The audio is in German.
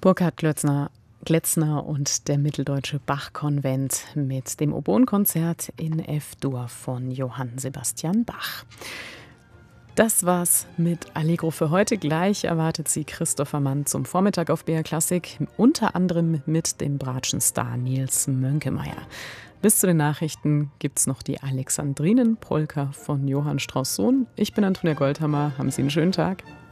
Burkhard Gletzner und der Mitteldeutsche Bach-Konvent mit dem Oboenkonzert in F-Dur von Johann Sebastian Bach. Das war's mit Allegro für heute. Gleich erwartet Sie Christopher Mann zum Vormittag auf BR Klassik, unter anderem mit dem Bratschenstar Nils Mönkemeyer. Bis zu den Nachrichten gibt's noch die Alexandrinen-Polka von Johann Strauss Sohn. Ich bin Antonia Goldhammer. Haben Sie einen schönen Tag.